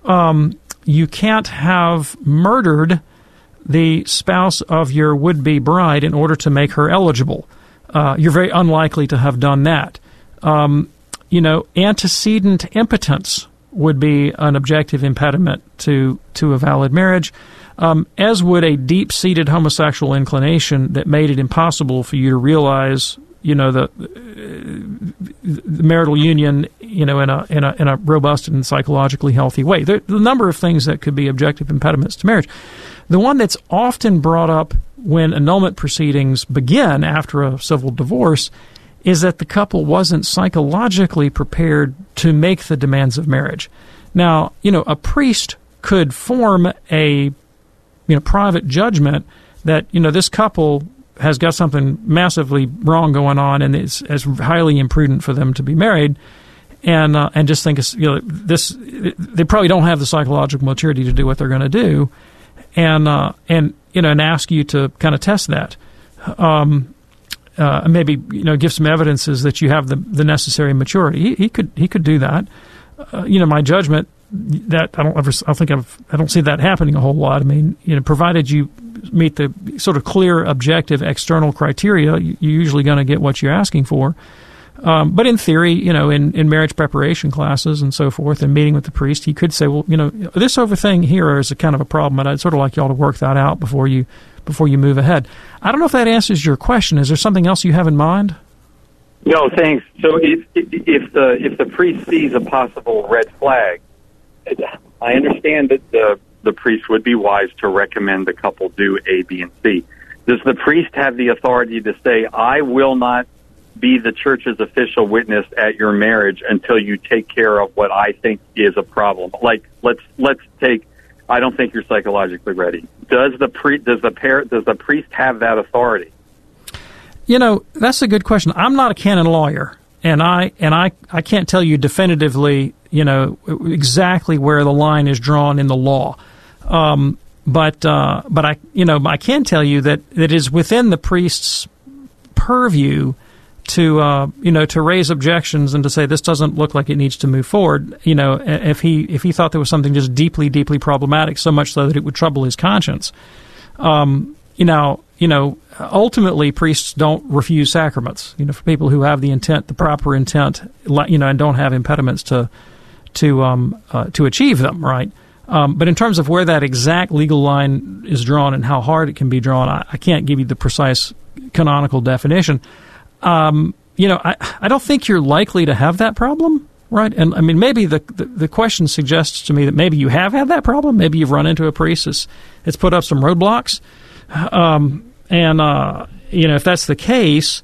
you can't have murdered the spouse of your would-be bride in order to make her eligible. You're very unlikely to have done that. Antecedent impotence would be an objective impediment to a valid marriage, as would a deep-seated homosexual inclination that made it impossible for you to realize, the marital union, in a robust and psychologically healthy way. There are a number of things that could be objective impediments to marriage. The one that's often brought up when annulment proceedings begin after a civil divorce is that the couple wasn't psychologically prepared to make the demands of marriage. Now, a priest could form a private judgment that, this couple has got something massively wrong going on and it's highly imprudent for them to be married, and just think, they probably don't have the psychological maturity to do what they're going to do, and ask you to kind of test that. Maybe give some evidences that you have the necessary maturity. He could do that. My judgment that I don't see that happening a whole lot. I mean, provided you meet the sort of clear, objective, external criteria, you're usually going to get what you're asking for. But in theory, in marriage preparation classes and so forth, and meeting with the priest, he could say, well, this over thing here is a kind of a problem, and I'd sort of like y'all to work that out before you move ahead. I don't know if that answers your question. Is there something else you have in mind? No, thanks. So if the priest sees a possible red flag, I understand that the priest would be wise to recommend the couple do A, B, and C. Does the priest have the authority to say, I will not be the church's official witness at your marriage until you take care of what I think is a problem? Like, let's take, I don't think you're psychologically ready. Does the priest have that authority? That's a good question. I'm not a canon lawyer, and I can't tell you definitively, exactly where the line is drawn in the law. But I can tell you that it is within the priest's purview to raise objections and to say this doesn't look like it needs to move forward. If he thought there was something just deeply, deeply problematic, so much so that it would trouble his conscience. Ultimately, priests don't refuse sacraments. For people who have the intent, the proper intent, and don't have impediments to achieve them, right? But in terms of where that exact legal line is drawn and how hard it can be drawn, I can't give you the precise canonical definition. I don't think you're likely to have that problem, right? And I mean, maybe the question suggests to me that maybe you have had that problem. Maybe you've run into a priest that's put up some roadblocks. If that's the case,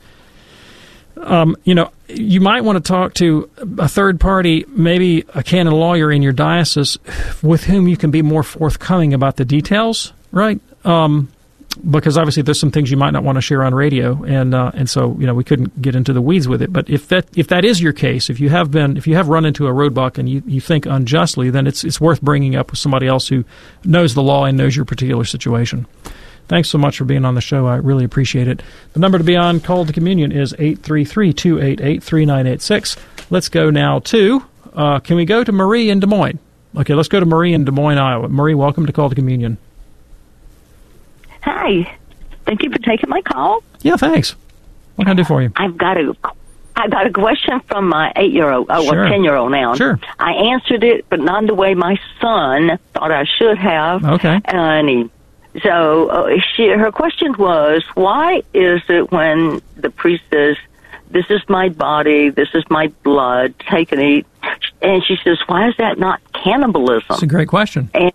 you might want to talk to a third party, maybe a canon lawyer in your diocese, with whom you can be more forthcoming about the details, right? Because obviously there's some things you might not want to share on radio, and so we couldn't get into the weeds with it. But if that is your case, if you have run into a roadblock and you think unjustly, then it's worth bringing up with somebody else who knows the law and knows your particular situation. Thanks so much for being on the show. I really appreciate it. The number to be on Call to Communion is 833-288-3986. Let's go now to, can we go to Marie in Des Moines? Okay, let's go to Marie in Des Moines, Iowa. Marie, welcome to Call to Communion. Hi. Thank you for taking my call. Yeah, thanks. What can I do for you? I've got a question from my 8-year-old, Sure. 10-year-old now. Sure. I answered it, but not the way my son thought I should have. Okay. And her question was, why is it when the priest says, this is my body, this is my blood, take and eat, and she says, why is that not cannibalism? That's a great question. And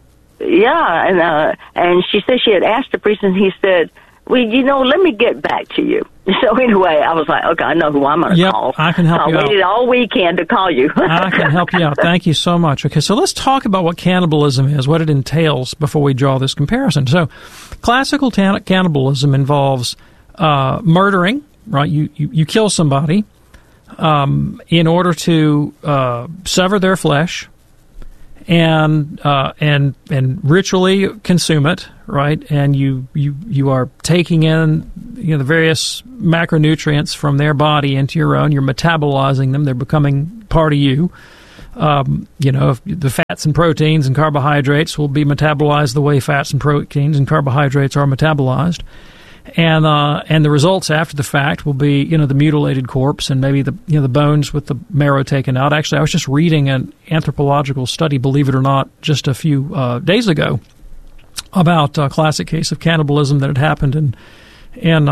she said she had asked the priest, and he said, well, let me get back to you. So anyway, I was like, okay, I know who I'm going to call. I can help you out. I waited all weekend to call you. I can help you out. Thank you so much. Okay, so let's talk about what cannibalism is, what it entails before we draw this comparison. So classical cannibalism involves murdering, right? You kill somebody in order to sever their flesh and ritually consume it, right? And you are taking in the various macronutrients from their body into your own. You're metabolizing them. They're becoming part of you. If the fats and proteins and carbohydrates will be metabolized the way fats and proteins and carbohydrates are metabolized. And the results after the fact will be, the mutilated corpse and maybe the bones with the marrow taken out. Actually, I was just reading an anthropological study, believe it or not, just a few days ago about a classic case of cannibalism that had happened in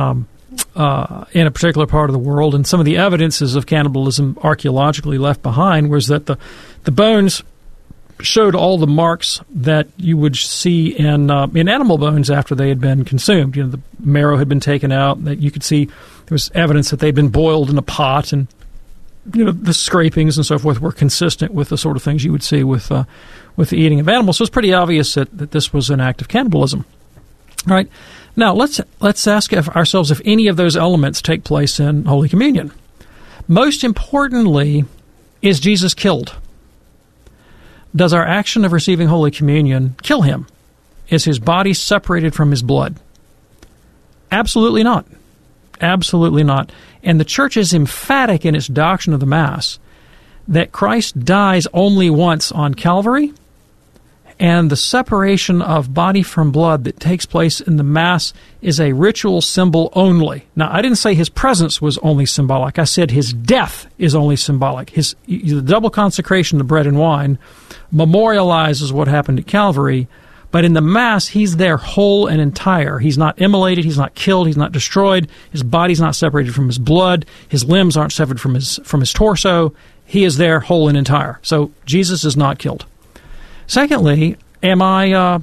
a particular part of the world. And some of the evidences of cannibalism archaeologically left behind was that the bones showed all the marks that you would see in animal bones after they had been consumed. The marrow had been taken out. That you could see there was evidence that they'd been boiled in a pot, and the scrapings and so forth were consistent with the sort of things you would see with the eating of animals. So it's pretty obvious that this was an act of cannibalism. All right. Now let's ask ourselves if any of those elements take place in Holy Communion. Most importantly, is Jesus killed? Does our action of receiving Holy Communion kill him? Is his body separated from his blood? Absolutely not. Absolutely not. And the Church is emphatic in its doctrine of the Mass that Christ dies only once on Calvary, and the separation of body from blood that takes place in the Mass is a ritual symbol only. Now, I didn't say his presence was only symbolic. I said his death is only symbolic. The double consecration of bread and wine memorializes what happened at Calvary, but in the Mass, he's there whole and entire. He's not immolated, he's not killed, he's not destroyed, his body's not separated from his blood, his limbs aren't severed from his torso. He is there whole and entire. So Jesus is not killed. Secondly, am I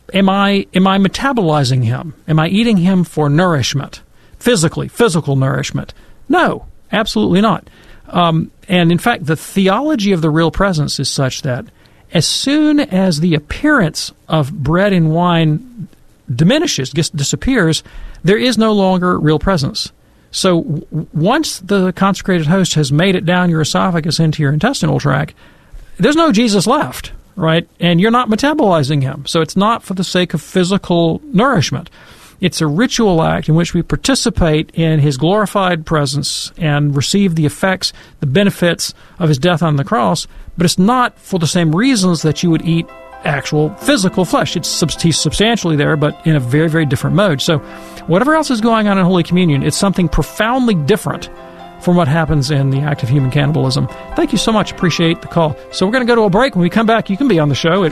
metabolizing him? Am I eating him for nourishment, physical nourishment? No, absolutely not. And in fact, the theology of the real presence is such that as soon as the appearance of bread and wine diminishes, disappears, there is no longer real presence. So once the consecrated host has made it down your esophagus into your intestinal tract, there's no Jesus left. Right? And you're not metabolizing him. So it's not for the sake of physical nourishment. It's a ritual act in which we participate in his glorified presence and receive the effects, the benefits of his death on the cross, but it's not for the same reasons that you would eat actual physical flesh. He's substantially there, but in a very, very different mode. So whatever else is going on in Holy Communion, it's something profoundly different from what happens in the act of human cannibalism. Thank you so much. Appreciate the call. So we're going to go to a break. When we come back, you can be on the show at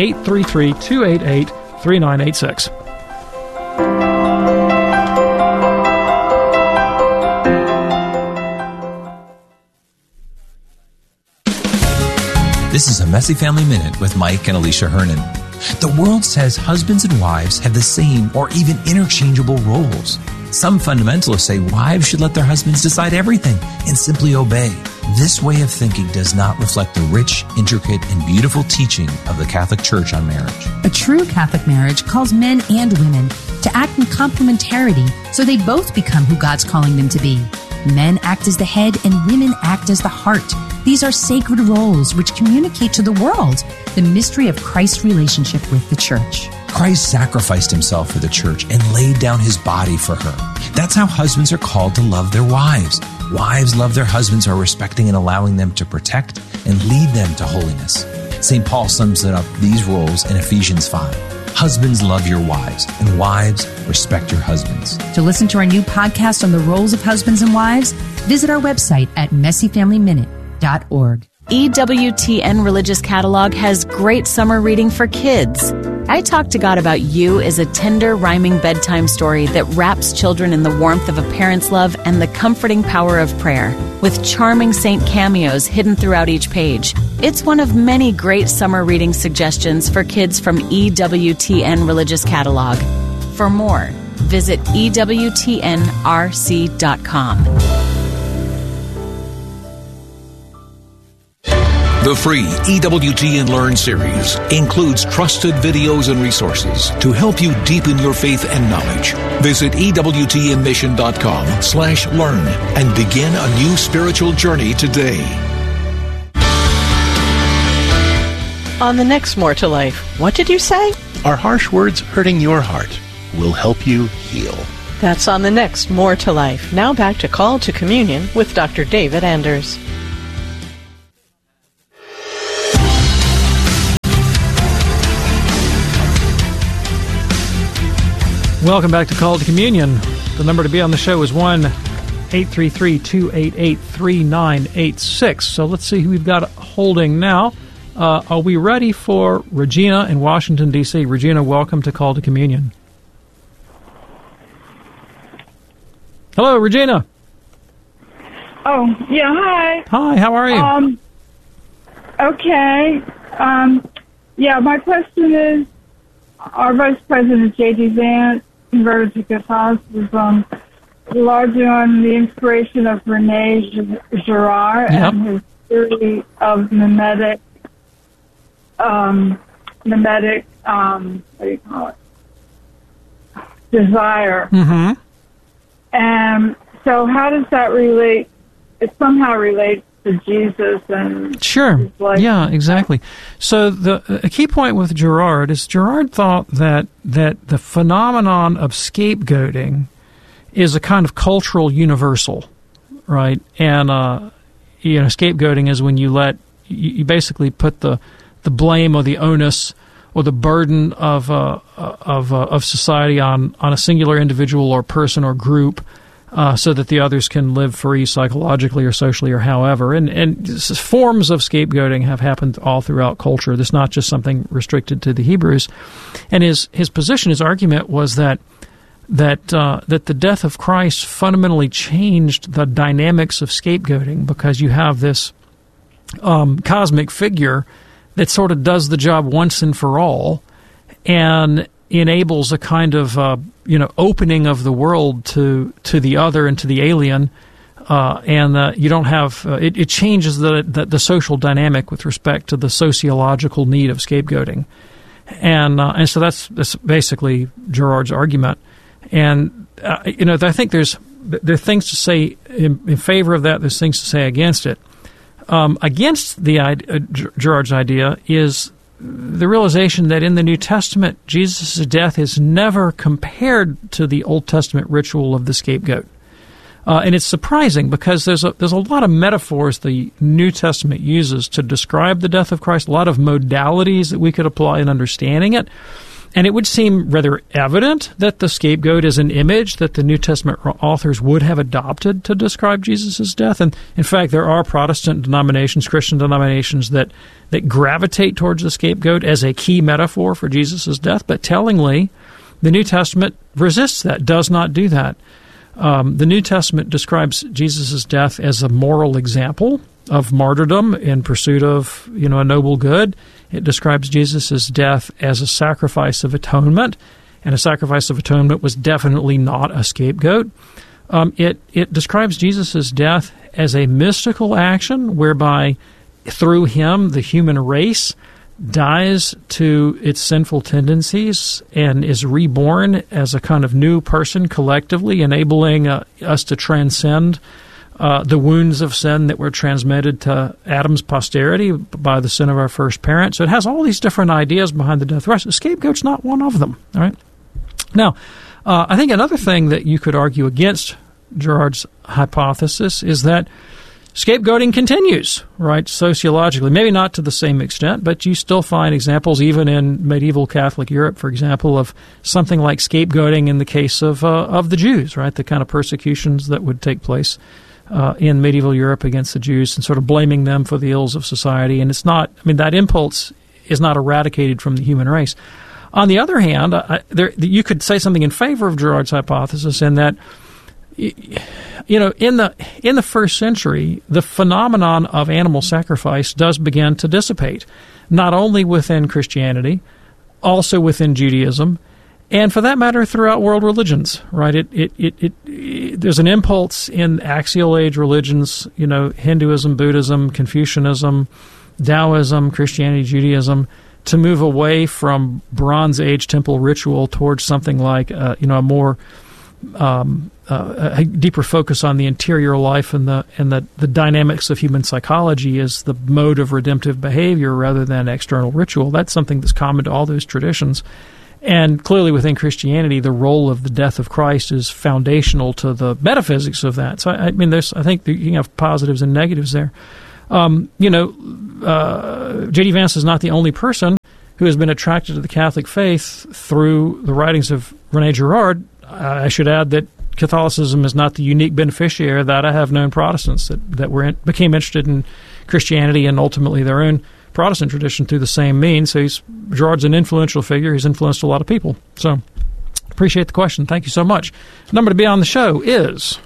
1-833-288-3986. This is a Messy Family Minute with Mike and Alicia Hernon. The world says husbands and wives have the same or even interchangeable roles. Some fundamentalists say wives should let their husbands decide everything and simply obey. This way of thinking does not reflect the rich, intricate, and beautiful teaching of the Catholic Church on marriage. A true Catholic marriage calls men and women to act in complementarity so they both become who God's calling them to be. Men act as the head and women act as the heart. These are sacred roles which communicate to the world the mystery of Christ's relationship with the Church. Christ sacrificed himself for the church and laid down his body for her. That's how husbands are called to love their wives. Wives love their husbands are respecting and allowing them to protect and lead them to holiness. St. Paul sums it up these roles in Ephesians 5. Husbands, love your wives, and wives, respect your husbands. To listen to our new podcast on the roles of husbands and wives, visit our website at messyfamilyminute.org. EWTN Religious Catalog has great summer reading for kids. I Talk to God About You is a tender, rhyming bedtime story that wraps children in the warmth of a parent's love and the comforting power of prayer, with charming saint cameos hidden throughout each page. It's one of many great summer reading suggestions for kids from EWTN Religious Catalog. For more, visit EWTNRC.com. The free EWTN Learn series includes trusted videos and resources to help you deepen your faith and knowledge. Visit EWTNmission.com/learn and begin a new spiritual journey today. On the next More to Life, what did you say? Are harsh words hurting your heart? We'll help you heal. That's on the next More to Life. Now back to Call to Communion with Dr. David Anders. Welcome back to Call to Communion. The number to be on the show is 1-833-288-3986. So let's see who we've got holding now. Are we ready for Regina in Washington, D.C.? Regina, welcome to Call to Communion. Hello, Regina. Oh, yeah, hi. Hi, how are you? Okay. Yeah, my question is, our Vice President, J.D. Vance, converted to Catholicism largely on the inspiration of René Girard and his theory of mimetic, what do you call it? Desire. Mm-hmm. And so how does that relate? It somehow relates to Jesus and sure. Yeah, exactly. So a key point with Girard is Girard thought that the phenomenon of scapegoating is a kind of cultural universal, right? And scapegoating is when you basically put the blame or the onus or the burden of society on a singular individual or person or group, so that the others can live free psychologically or socially or however. And forms of scapegoating have happened all throughout culture. This is not just something restricted to the Hebrews. And his position, his argument was that the death of Christ fundamentally changed the dynamics of scapegoating, because you have this cosmic figure that sort of does the job once and for all and enables a kind of opening of the world to the other and to the alien, and you don't have it changes the social dynamic with respect to the sociological need of scapegoating, and so that's basically Girard's argument. And I think there are things to say in favor of that. There's things to say against it. Against Girard's idea is the realization that in the New Testament, Jesus' death is never compared to the Old Testament ritual of the scapegoat. And it's surprising because there's a lot of metaphors the New Testament uses to describe the death of Christ, a lot of modalities that we could apply in understanding it. And it would seem rather evident that the scapegoat is an image that the New Testament authors would have adopted to describe Jesus' death. And in fact, there are Protestant denominations, Christian denominations that gravitate towards the scapegoat as a key metaphor for Jesus' death. But tellingly, the New Testament resists that, does not do that. The New Testament describes Jesus' death as a moral example of martyrdom in pursuit of a noble good. It describes Jesus' death as a sacrifice of atonement, and a sacrifice of atonement was definitely not a scapegoat. It describes Jesus' death as a mystical action whereby through him the human race dies to its sinful tendencies and is reborn as a kind of new person collectively, enabling us to transcend the wounds of sin that were transmitted to Adam's posterity by the sin of our first parent. So it has all these different ideas behind the death of Christ. The scapegoat's not one of them. All right. Now, I think another thing that you could argue against Girard's hypothesis is that scapegoating continues, right, sociologically. Maybe not to the same extent, but you still find examples, even in medieval Catholic Europe, for example, of something like scapegoating in the case of the Jews, right, the kind of persecutions that would take place in medieval Europe against the Jews and sort of blaming them for the ills of society. And it's not, that impulse is not eradicated from the human race. On the other hand, you could say something in favor of Girard's hypothesis in that, in the first century, the phenomenon of animal sacrifice does begin to dissipate, not only within Christianity, also within Judaism, and for that matter, throughout world religions, right? There's an impulse in axial age religions, Hinduism, Buddhism, Confucianism, Taoism, Christianity, Judaism, to move away from Bronze Age temple ritual towards something like, a more a deeper focus on the interior life and the dynamics of human psychology as the mode of redemptive behavior rather than external ritual. That's something that's common to all those traditions. And clearly within Christianity, the role of the death of Christ is foundational to the metaphysics of that. So, I think you can have positives and negatives there. J.D. Vance is not the only person who has been attracted to the Catholic faith through the writings of Rene Girard. I should add that Catholicism is not the unique beneficiary of that. I have known Protestants that became interested in Christianity and ultimately their own Protestant tradition through the same means. So Girard's an influential figure. He's influenced a lot of people. So appreciate the question. Thank you so much. The number to be on the show is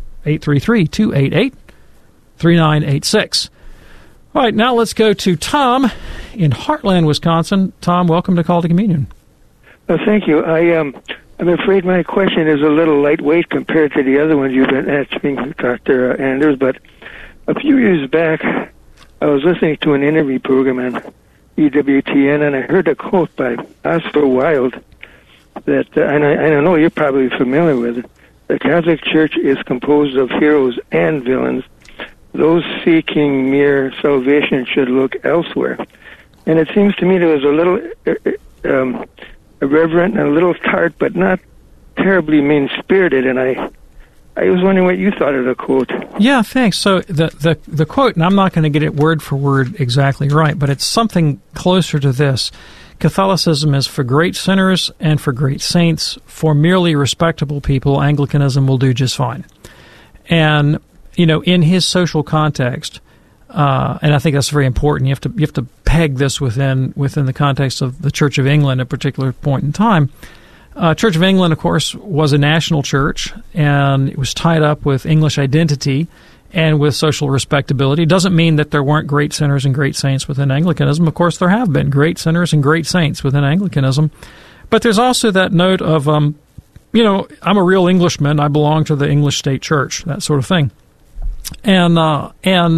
833-288-3986. All right, now let's go to Tom in Heartland, Wisconsin. Tom, welcome to Call to Communion. Thank you. I'm afraid my question is a little lightweight compared to the other ones you've been asking, Dr. Anders, but a few years back, I was listening to an interview program on EWTN, and I heard a quote by Oscar Wilde that, and I know you're probably familiar with it, the Catholic Church is composed of heroes and villains. Those seeking mere salvation should look elsewhere. And it seems to me there was a little irreverent and a little tart, but not terribly mean-spirited, and I was wondering what you thought of the quote. Yeah, thanks. So the quote, and I'm not going to get it word for word exactly right, but it's something closer to this. Catholicism is for great sinners and for great saints. For merely respectable people, Anglicanism will do just fine. And in his social context, and I think that's very important. You have to peg this within the context of the Church of England at a particular point in time. Church of England, of course, was a national church, and it was tied up with English identity and with social respectability. It doesn't mean that there weren't great sinners and great saints within Anglicanism. Of course, there have been great sinners and great saints within Anglicanism. But there's also that note of, I'm a real Englishman. I belong to the English state church, that sort of thing. And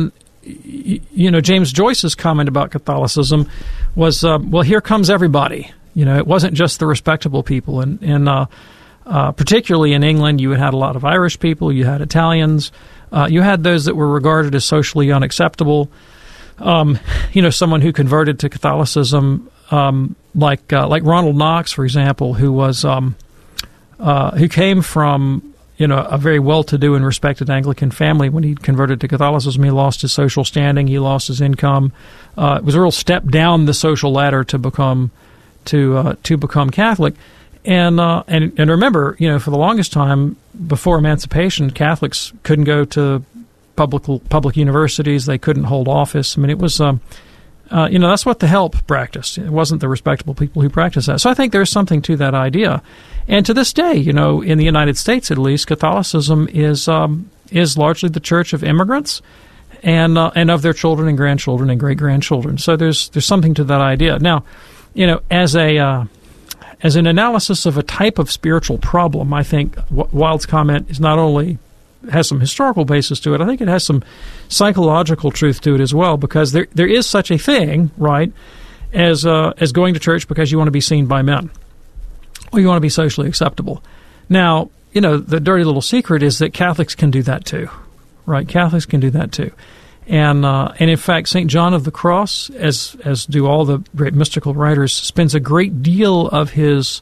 James Joyce's comment about Catholicism was, well, here comes everybody. It wasn't just the respectable people. And particularly in England, you had a lot of Irish people, you had Italians, you had those that were regarded as socially unacceptable. Someone who converted to Catholicism, like Ronald Knox, for example, who came from a very well-to-do and respected Anglican family. When he converted to Catholicism, he lost his social standing, he lost his income. It was a real step down the social ladder to become Catholic. And remember, for the longest time before emancipation, Catholics couldn't go to public universities. They couldn't hold office. I mean, it was that's what the help practiced. It wasn't the respectable people who practiced that. So I think there's something to that idea. And to this day, in the United States at least, Catholicism is largely the church of immigrants and of their children and grandchildren and great grandchildren. So there's something to that idea. Now, as an analysis of a type of spiritual problem, I think Wilde's comment is not only has some historical basis to it, I think it has some psychological truth to it as well, because there is such a thing, right, as going to church because you want to be seen by men, or you want to be socially acceptable. Now, the dirty little secret is that Catholics can do that too, right? Catholics can do that too. And in fact, St. John of the Cross, as do all the great mystical writers, spends a great deal of his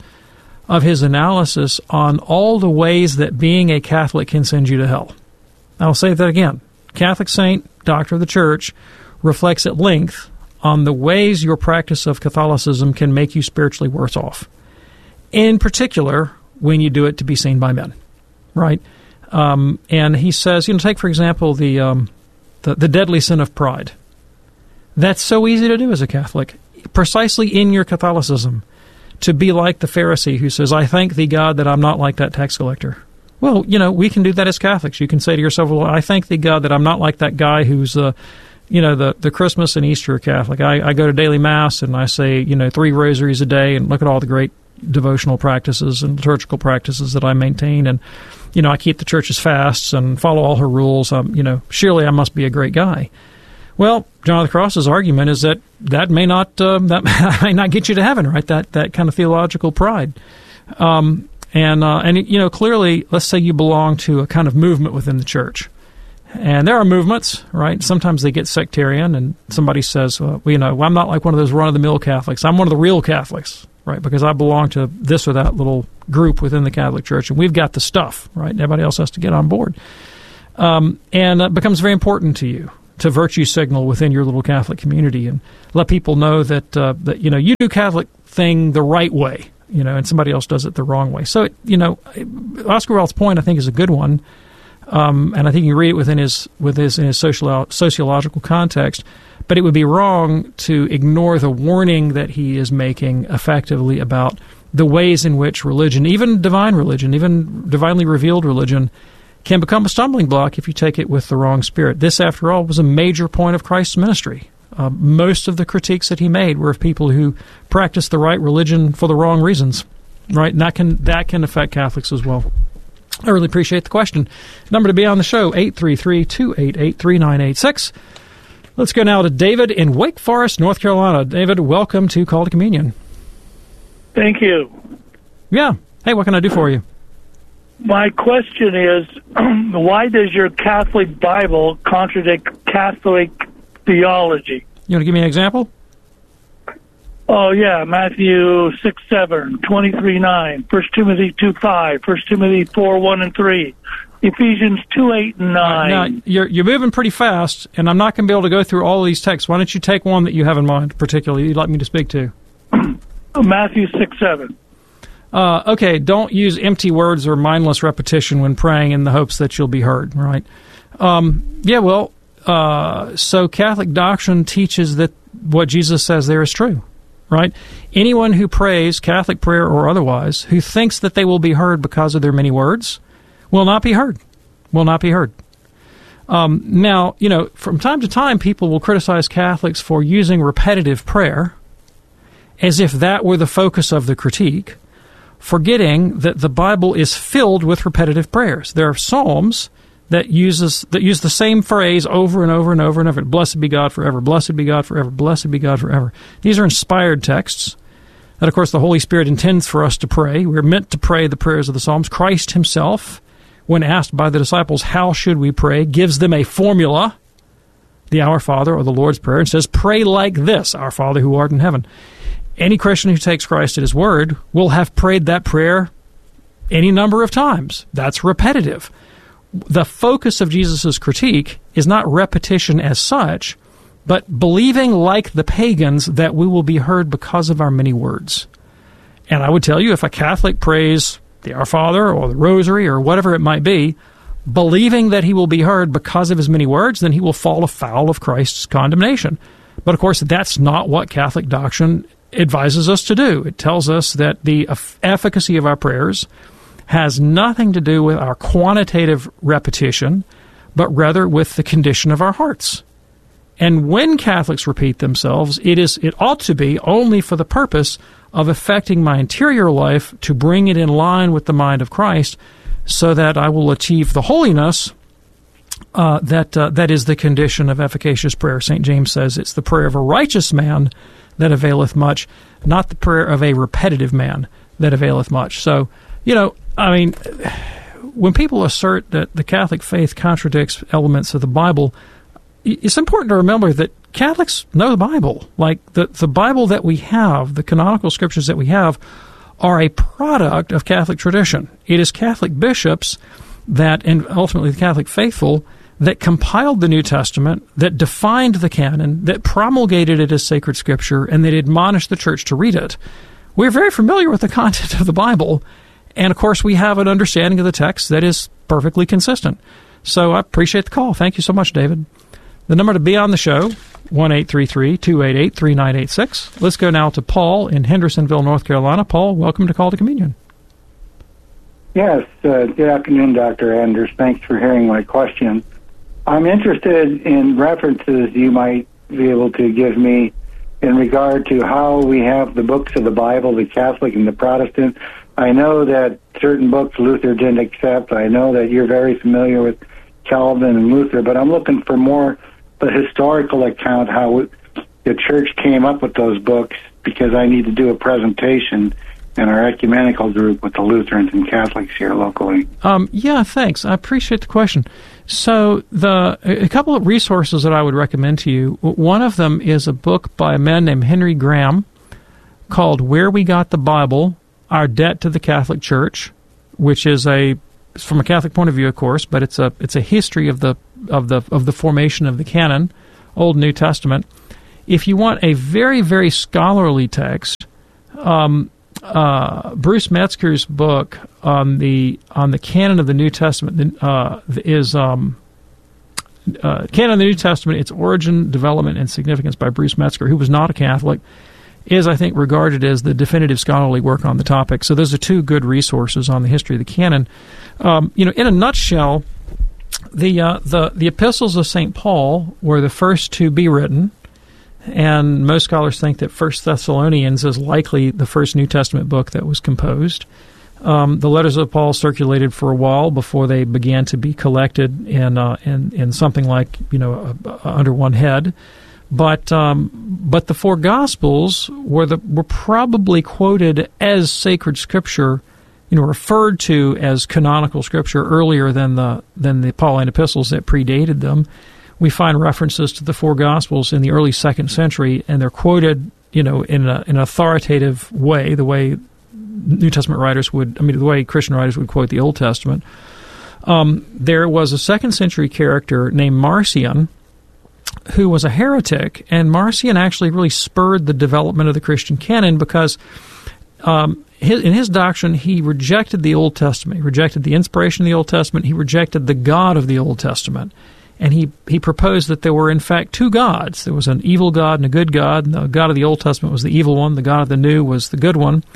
analysis on all the ways that being a Catholic can send you to hell. I'll say that again. Catholic saint, doctor of the Church, reflects at length on the ways your practice of Catholicism can make you spiritually worse off. In particular, when you do it to be seen by men, right? And he says, take, for example, the deadly sin of pride. That's so easy to do as a Catholic, precisely in your Catholicism, to be like the Pharisee who says, I thank thee, God, that I'm not like that tax collector. Well, we can do that as Catholics. You can say to yourself, well, I thank thee, God, that I'm not like that guy who's, the Christmas and Easter Catholic. I go to daily Mass and I say, 3 rosaries a day and look at all the great devotional practices and liturgical practices that I maintain. And, I keep the church's fasts and follow all her rules. Surely I must be a great guy. Well, John of the Cross's argument is that may not get you to heaven, right? That kind of theological pride. Clearly, let's say you belong to a kind of movement within the church. And there are movements, right? Sometimes they get sectarian, and somebody says, well, I'm not like one of those run-of-the-mill Catholics. I'm one of the real Catholics, right? Because I belong to this or that little group within the Catholic Church, and we've got the stuff, right? Everybody else has to get on board. And it becomes very important to you. to virtue signal within your little Catholic community and let people know that that you do Catholic thing the right way, and somebody else does it the wrong way. So Oscar Wilde's point, I think, is a good one, and I think you read it within his sociological context. But it would be wrong to ignore the warning that he is making effectively about the ways in which religion, even divinely revealed religion, can become a stumbling block if you take it with the wrong spirit. This, after all, was a major point of Christ's ministry. Most of the critiques that he made were of people who practiced the right religion for the wrong reasons, right? And that can affect Catholics as well. I really appreciate the question. Number to be on the show, 833-288-3986. Let's go now to David in Wake Forest, North Carolina. David, welcome to Call to Communion. Thank you. Yeah. Hey, what can I do for you? My question is, why does your Catholic Bible contradict Catholic theology? You want to give me an example? Oh, yeah. Matthew 6:7, 23:9, 1 Timothy 2:5, 1 Timothy 4:1 and 3, Ephesians 2:8 and 9. Now, you're moving pretty fast, and I'm not going to be able to go through all of these texts. Why don't you take one that you have in mind, particularly, you'd like me to speak to? Matthew 6:7. Okay, don't use empty words or mindless repetition when praying in the hopes that you'll be heard, right? So Catholic doctrine teaches that what Jesus says there is true, right? Anyone who prays, Catholic prayer or otherwise, who thinks that they will be heard because of their many words, will not be heard. Will not be heard. Now, from time to time, people will criticize Catholics for using repetitive prayer as if that were the focus of the critique, forgetting that the Bible is filled with repetitive prayers. There are psalms that use the same phrase over and over and over and over. Blessed be God forever. Blessed be God forever. Blessed be God forever. These are inspired texts that, of course, the Holy Spirit intends for us to pray. We're meant to pray the prayers of the Psalms. Christ himself, when asked by the disciples, how should we pray, gives them a formula, the Our Father or the Lord's Prayer, and says, pray like this, Our Father who art in heaven. Any Christian who takes Christ at his word will have prayed that prayer any number of times. That's repetitive. The focus of Jesus' critique is not repetition as such, but believing like the pagans that we will be heard because of our many words. And I would tell you, if a Catholic prays the Our Father or the Rosary or whatever it might be, believing that he will be heard because of his many words, then he will fall afoul of Christ's condemnation. But of course, that's not what Catholic doctrine advises us to do. It tells us that the efficacy of our prayers has nothing to do with our quantitative repetition, but rather with the condition of our hearts. And when Catholics repeat themselves, it ought to be only for the purpose of affecting my interior life to bring it in line with the mind of Christ, so that I will achieve the holiness that is the condition of efficacious prayer. St. James says it's the prayer of a righteous man that availeth much, not the prayer of a repetitive man that availeth much. So, when people assert that the Catholic faith contradicts elements of the Bible, it's important to remember that Catholics know the Bible. Like the Bible that we have, the canonical scriptures that we have, are a product of Catholic tradition. It is Catholic bishops and ultimately the Catholic faithful, that compiled the New Testament, that defined the canon, that promulgated it as sacred scripture, and that admonished the church to read it. We're very familiar with the content of the Bible, and of course we have an understanding of the text that is perfectly consistent. So I appreciate the call. Thank you so much, David. The number to be on the show, 1-833-288-3986. Let's go now to Paul in Hendersonville, North Carolina. Paul, welcome to Call to Communion. Yes, good afternoon, Dr. Anders. Thanks for hearing my question. I'm interested in references you might be able to give me in regard to how we have the books of the Bible, the Catholic and the Protestant. I know that certain books Luther didn't accept. I know that you're very familiar with Calvin and Luther, but I'm looking for more the historical account, how the church came up with those books, because I need to do a presentation in our ecumenical group with the Lutherans and Catholics here locally. Yeah, thanks. I appreciate the question. So a couple of resources that I would recommend to you, one of them is a book by a man named Henry Graham called Where We Got the Bible, Our Debt to the Catholic Church, which is from a Catholic point of view, of course, but it's a history of the of the formation of the canon, Old and New Testament. If you want a very, very scholarly text, Bruce Metzger's book on the canon of the New Testament is Canon of the New Testament, Its Origin, Development, and Significance by Bruce Metzger, who was not a Catholic, is, I think, regarded as the definitive scholarly work on the topic. So those are two good resources on the history of the canon. In a nutshell, the epistles of St. Paul were the first to be written, and most scholars think that 1 Thessalonians is likely the first New Testament book that was composed. The letters of Paul circulated for a while before they began to be collected in something like under one head. But the four Gospels were probably quoted as sacred Scripture, referred to as canonical Scripture earlier than the Pauline epistles that predated them. We find references to the four Gospels in the early 2nd century, and they're quoted, in an authoritative way, the way New Testament writers the way Christian writers would quote the Old Testament. There was a 2nd century character named Marcion, who was a heretic, and Marcion actually really spurred the development of the Christian canon because in his doctrine, he rejected the Old Testament. He rejected the inspiration of the Old Testament. He rejected the God of the Old Testament. And he proposed that there were, in fact, two gods. There was an evil God and a good God. And the God of the Old Testament was the evil one. The God of the New was the good one.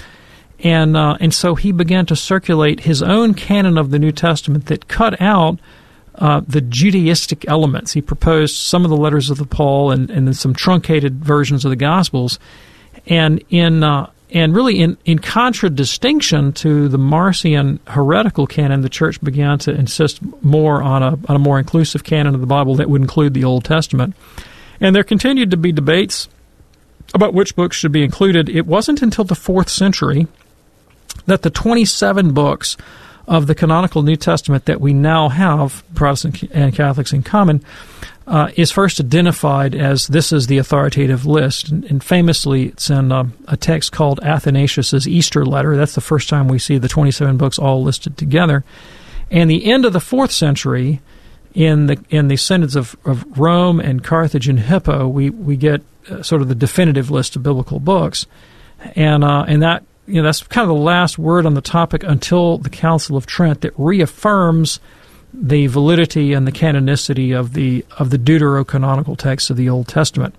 And so he began to circulate his own canon of the New Testament that cut out the Judaistic elements. He proposed some of the letters of the Paul and then some truncated versions of the Gospels. And really in contradistinction to the Marcion heretical canon, the Church began to insist more on a more inclusive canon of the Bible that would include the Old Testament. And there continued to be debates about which books should be included. It wasn't until the 4th century that the 27 books of the canonical New Testament that we now have, Protestant and Catholics in common, is first identified as this is the authoritative list. And famously, it's in a text called Athanasius' Easter Letter. That's the first time we see the 27 books all listed together. And the end of the 4th century, in the synods of Rome and Carthage and Hippo, we get sort of the definitive list of biblical books. And that that's kind of the last word on the topic until the Council of Trent that reaffirms the validity and the canonicity of the deuterocanonical texts of the Old Testament.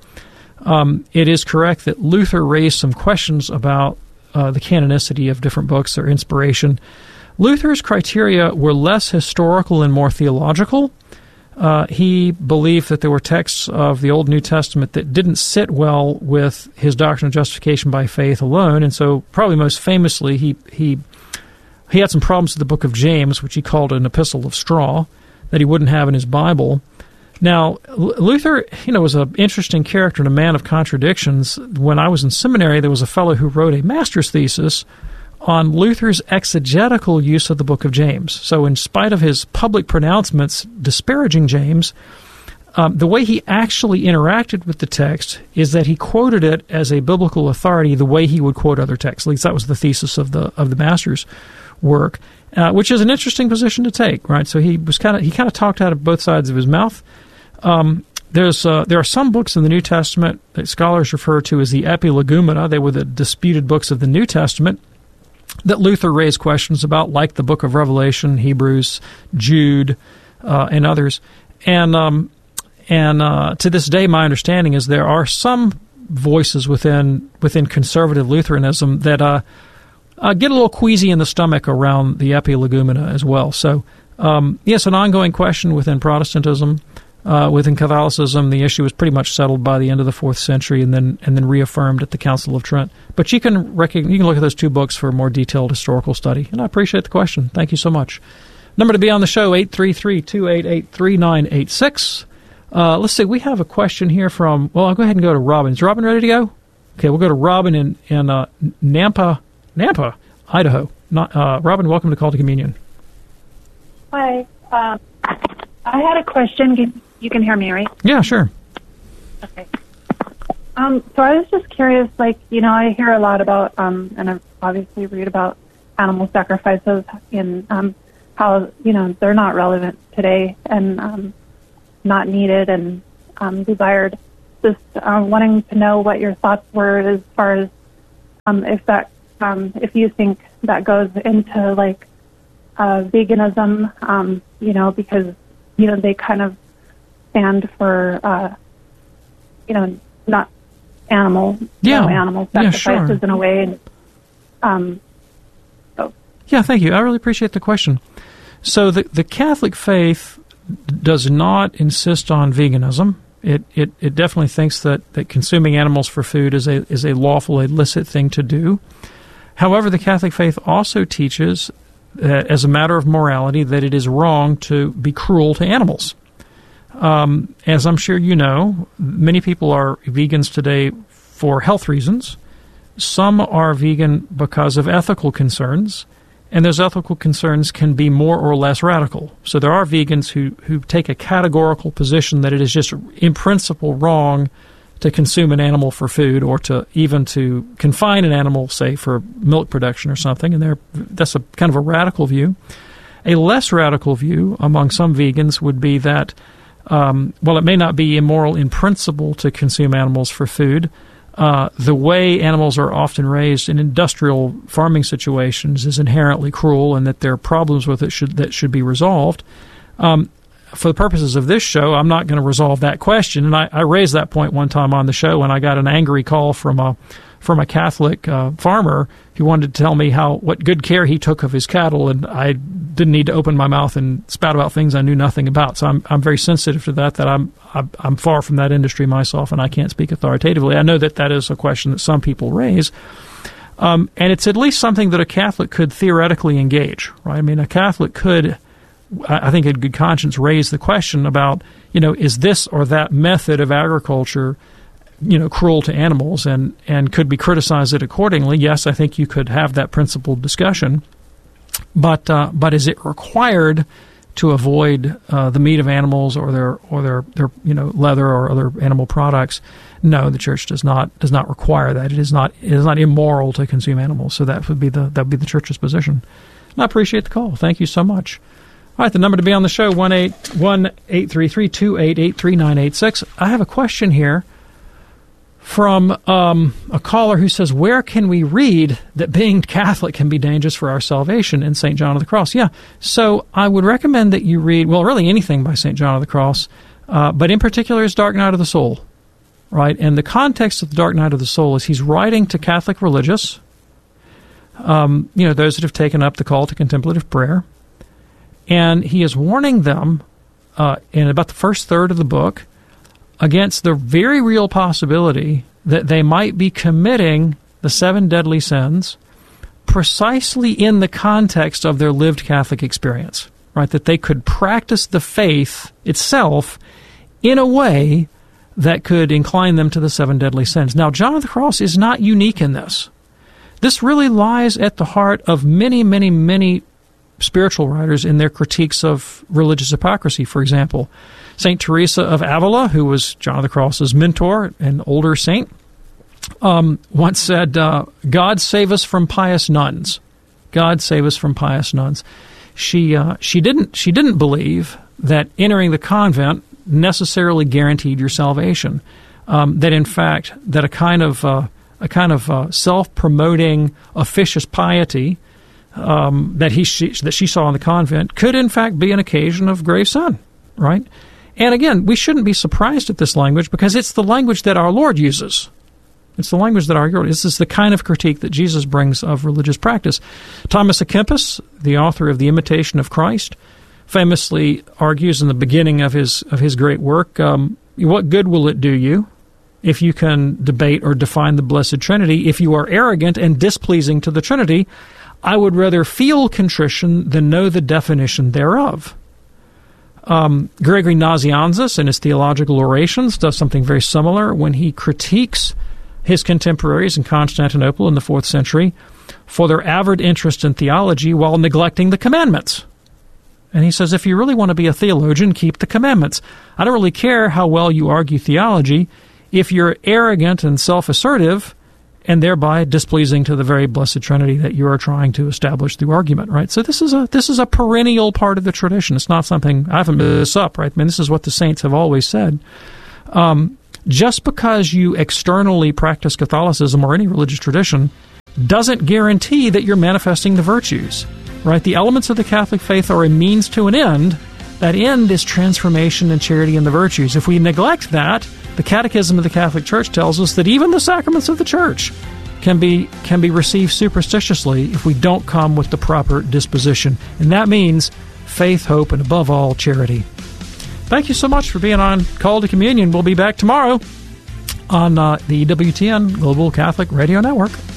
It is correct that Luther raised some questions about the canonicity of different books, their inspiration. Luther's criteria were less historical and more theological. He believed that there were texts of the Old New Testament that didn't sit well with his doctrine of justification by faith alone, and so probably most famously he had some problems with the book of James, which he called an epistle of straw, that he wouldn't have in his Bible. Now, Luther, was an interesting character and a man of contradictions. When I was in seminary, there was a fellow who wrote a master's thesis on Luther's exegetical use of the book of James. So in spite of his public pronouncements disparaging James, the way he actually interacted with the text is that he quoted it as a biblical authority the way he would quote other texts. At least that was the thesis of the master's work, which is an interesting position to take, right? So he kind of talked out of both sides of his mouth. There are some books in the New Testament that scholars refer to as the Epilegumena. They were the disputed books of the New Testament that Luther raised questions about, like the book of Revelation, Hebrews, Jude, and others. And to this day, my understanding is there are some voices within conservative Lutheranism that get a little queasy in the stomach around the Epilegumena as well. So, yes, an ongoing question within Protestantism. Within Catholicism, the issue was pretty much settled by the end of the 4th century, and then reaffirmed at the Council of Trent. But you can look at those two books for a more detailed historical study. And I appreciate the question. Thank you so much. Number to be on the show, 833-288-3986. Let's see. We have a question here from. Well, I'll go ahead and go to Robin. Is Robin ready to go? Okay, we'll go to Robin in Nampa, Idaho. Robin, welcome to Call to Communion. Hi. I had a question. You can hear me, right? Yeah, sure. Okay. So I was just curious, I hear a lot about, and I obviously read about animal sacrifices in how, they're not relevant today. And not needed and desired. Just wanting to know what your thoughts were as far as if you think that goes into like veganism, because they kind of stand for not animal sacrifices sure. in a way. Yeah, thank you. I really appreciate the question. So the Catholic faith does not insist on veganism. It definitely thinks that consuming animals for food is a lawful, illicit thing to do. However, the Catholic faith also teaches, as a matter of morality, that it is wrong to be cruel to animals. As I'm sure you know, many people are vegans today for health reasons. Some are vegan because of ethical concerns, and those ethical concerns can be more or less radical. So there are vegans who take a categorical position that it is just in principle wrong to consume an animal for food or to even to confine an animal, say, for milk production or something, and that's a kind of a radical view. A less radical view among some vegans would be that, while it may not be immoral in principle to consume animals for food, the way animals are often raised in industrial farming situations is inherently cruel, and that there are problems with it that should be resolved. For the purposes of this show, I'm not going to resolve that question. And I raised that point one time on the show, and I got an angry call from a Catholic farmer who wanted to tell me what good care he took of his cattle, and I didn't need to open my mouth and spout about things I knew nothing about. So I'm very sensitive to that. I'm far from that industry myself, and I can't speak authoritatively. I know that is a question that some people raise, and it's at least something that a Catholic could theoretically engage. Right? I mean, a Catholic could, I think, in good conscience, raise the question about, is this or that method of agriculture, cruel to animals, and could be criticized it accordingly. Yes, I think you could have that principled discussion, but is it required to avoid the meat of animals or their leather or other animal products? No, the Church does not require that. It is not immoral to consume animals. So that would be the Church's position. And I appreciate the call. Thank you so much. All right, the number to be on the show, 1-833-288-3986. I have a question here from a caller who says, where can we read that being Catholic can be dangerous for our salvation in St. John of the Cross? Yeah, so I would recommend that you read, really anything by St. John of the Cross, but in particular his Dark Night of the Soul, right? And the context of the Dark Night of the Soul is he's writing to Catholic religious, those that have taken up the call to contemplative prayer, and he is warning them in about the first third of the book against the very real possibility that they might be committing the 7 deadly sins precisely in the context of their lived Catholic experience, right? That they could practice the faith itself in a way that could incline them to the 7 deadly sins. Now, John of the Cross is not unique in this. This really lies at the heart of many, many, many spiritual writers in their critiques of religious hypocrisy. For example, St. Teresa of Avila, who was John of the Cross's mentor, an older saint, once said, God save us from pious nuns. God save us from pious nuns. She didn't believe that entering the convent necessarily guaranteed your salvation. That in fact, that a kind of self-promoting officious piety that she saw in the convent could in fact be an occasion of grave sin, right? And again, we shouldn't be surprised at this language because it's the language that our Lord uses. It's the language that our Lord uses. This is the kind of critique that Jesus brings of religious practice. Thomas à Kempis, the author of The Imitation of Christ, famously argues in the beginning of his great work, what good will it do you if you can debate or define the Blessed Trinity? If you are arrogant and displeasing to the Trinity, I would rather feel contrition than know the definition thereof. Gregory Nazianzus, in his Theological Orations, does something very similar when he critiques his contemporaries in Constantinople in the 4th century for their avid interest in theology while neglecting the commandments. And he says, if you really want to be a theologian, keep the commandments. I don't really care how well you argue theology. If you're arrogant and self-assertive and thereby displeasing to the very blessed Trinity that you are trying to establish through argument, right? So this is a perennial part of the tradition. It's not something I haven't made this up, right? I mean, this is what the saints have always said. Just because you externally practice Catholicism or any religious tradition doesn't guarantee that you're manifesting the virtues, right? The elements of the Catholic faith are a means to an end. That end is transformation and charity and the virtues. If we neglect that, the Catechism of the Catholic Church tells us that even the sacraments of the Church can be received superstitiously if we don't come with the proper disposition. And that means faith, hope, and above all, charity. Thank you so much for being on Call to Communion. We'll be back tomorrow on the EWTN Global Catholic Radio Network.